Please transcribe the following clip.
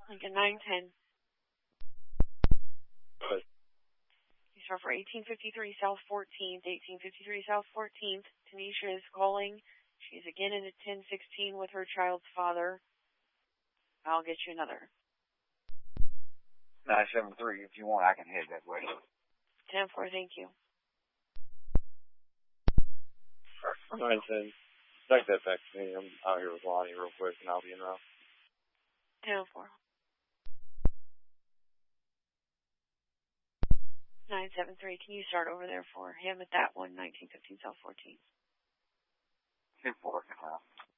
Lincoln 910. Good. You start for 1853 South 14th. 1853 South 14th. Tanisha is calling. She's again in a 1016 with her child's father. I'll get you another. 973. If you want, I can head that way. 10-4, thank you. 910. Take that back to me. I'm out here with Lonnie real quick, and I'll be in route. 10-4. 973. Can you start over there for him at that one, 1915 South 14th? 10-4.